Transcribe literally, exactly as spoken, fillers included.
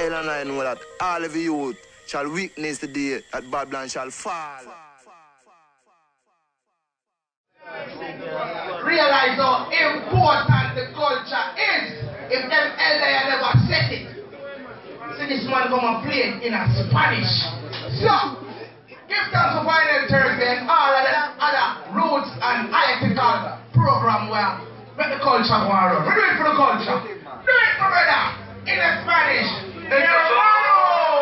and I know that all of the youth shall witness the day that Babylon shall fall. Realize how important the culture is if them elder never set it. See this man come and play it in a Spanish. So, give thanks for Final Thursday and all of the other roots and ethical program where make the culture go around. We do it for the culture. Do it for brother in a Spanish.